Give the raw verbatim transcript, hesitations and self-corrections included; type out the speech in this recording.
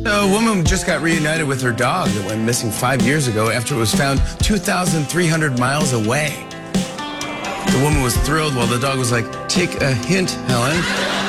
A woman just got reunited with her dog that went missing five years ago after it was found two thousand three hundred miles away. The woman was thrilled while the dog was like, "Take a hint, Helen."